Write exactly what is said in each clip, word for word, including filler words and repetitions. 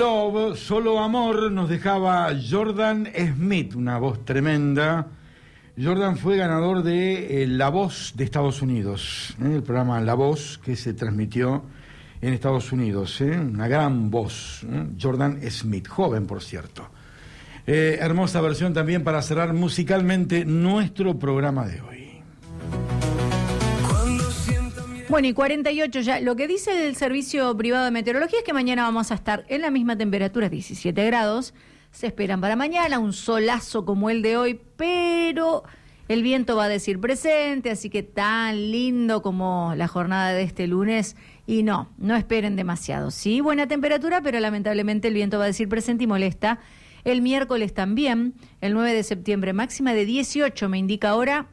Love, Solo Amor, nos dejaba Jordan Smith, una voz tremenda. Jordan fue ganador de eh, La Voz de Estados Unidos, ¿eh? El programa La Voz que se transmitió en Estados Unidos, ¿eh? Una gran voz, ¿eh? Jordan Smith, joven por cierto. Eh, hermosa versión también para cerrar musicalmente nuestro programa de hoy. Bueno, y cuarenta y ocho ya. Lo que dice el Servicio Privado de Meteorología es que mañana vamos a estar en la misma temperatura, diecisiete grados. Se esperan para mañana un solazo como el de hoy, pero el viento va a decir presente, así que tan lindo como la jornada de este lunes. Y no, no esperen demasiado. Sí, buena temperatura, pero lamentablemente el viento va a decir presente y molesta. El miércoles también, el nueve de septiembre, máxima de dieciocho, me indica ahora,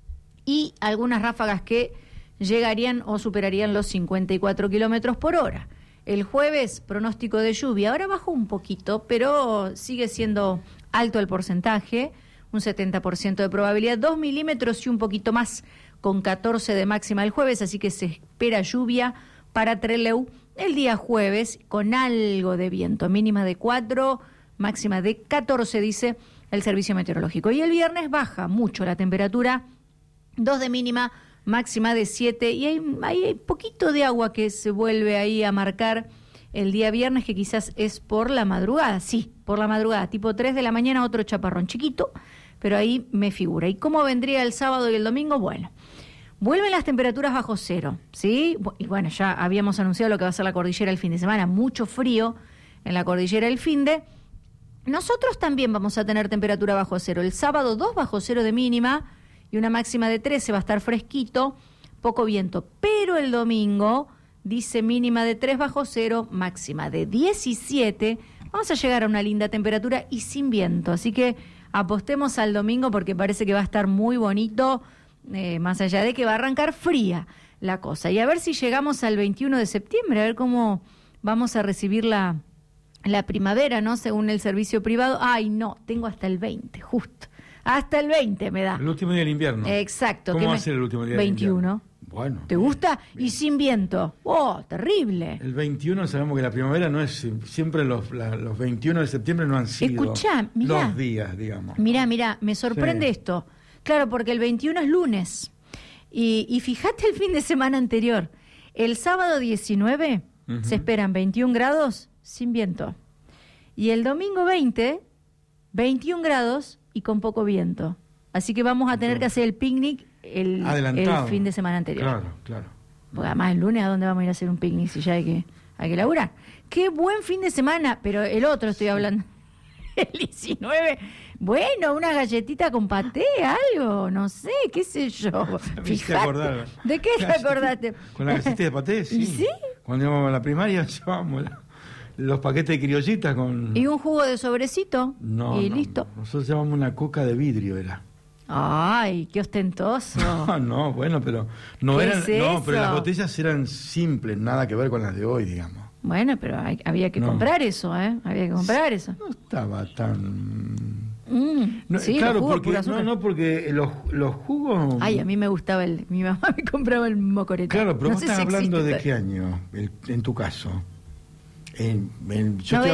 y algunas ráfagas que llegarían o superarían los cincuenta y cuatro kilómetros por hora. El jueves, pronóstico de lluvia. Ahora bajó un poquito, pero sigue siendo alto el porcentaje, un setenta por ciento de probabilidad, dos milímetros y un poquito más, con catorce de máxima el jueves, así que se espera lluvia para Trelew el día jueves, con algo de viento, mínima de cuatro, máxima de catorce, dice el Servicio Meteorológico. Y el viernes baja mucho la temperatura, dos de mínima, máxima de siete, y hay, hay poquito de agua que se vuelve ahí a marcar el día viernes, que quizás es por la madrugada, sí, por la madrugada, tipo tres de la mañana, otro chaparrón chiquito, pero ahí me figura. ¿Y cómo vendría el sábado y el domingo? Bueno, vuelven las temperaturas bajo cero, ¿sí? Y bueno, ya habíamos anunciado lo que va a ser la cordillera el fin de semana, mucho frío en la cordillera el fin de. Nosotros también vamos a tener temperatura bajo cero, el sábado dos bajo cero de mínima, y una máxima de trece, va a estar fresquito, poco viento. Pero el domingo dice mínima de tres bajo cero, máxima de diecisiete. Vamos a llegar a una linda temperatura y sin viento. Así que apostemos al domingo porque parece que va a estar muy bonito, eh, más allá de que va a arrancar fría la cosa. Y a ver si llegamos al veintiuno de septiembre, a ver cómo vamos a recibir la, la primavera, ¿no? Según el servicio privado. Ay, no, tengo hasta el veinte, justo. Hasta el veinte me da. El último día del invierno. Exacto. ¿Cómo va a ser el último día veintiuno. del invierno? Bueno. ¿Te gusta? Bien. Y sin viento. ¡Oh, terrible! El veintiuno sabemos que la primavera no es... Siempre los, la, los veintiuno de septiembre no han sido Escuchá, mirá, los días, digamos. Mirá, mirá, me sorprende sí. esto. Claro, porque el veintiuno es lunes. Y, y fíjate el fin de semana anterior. El sábado diecinueve uh-huh. se esperan veintiún grados sin viento. Y el domingo veinte, veintiún grados y con poco viento. Así que vamos a tener que hacer el picnic el, el fin de semana anterior. Claro, claro. Porque además el lunes, ¿a dónde vamos a ir a hacer un picnic si ya hay que, hay que laburar? ¡Qué buen fin de semana! Pero el otro estoy hablando. El diecinueve. Bueno, una galletita con paté, algo, no sé, qué sé yo. Fíjate. ¿De qué te acordaste? Con la galletita de paté, sí. ¿Sí? Cuando íbamos a la primaria llevábamos la... los paquetes de criollitas con... ¿Y un jugo de sobrecito? No, y no, listo. No. Nosotros llevamos una coca de vidrio, era. Ay, qué ostentoso. No, no, bueno, pero no ¿Qué eran, es no, eso? pero las botellas eran simples, nada que ver con las de hoy, digamos. Bueno, pero hay, había que no. comprar eso, ¿eh? Había que comprar eso. No estaba tan... Mm, no, sí, claro, jugos, porque no, no, porque los, los jugos... Ay, a mí me gustaba el... Mi mamá me compraba el mocoretá. Claro, pero no vos sé estás si hablando existe. de qué año, el, en tu caso. En, en, yo no, estoy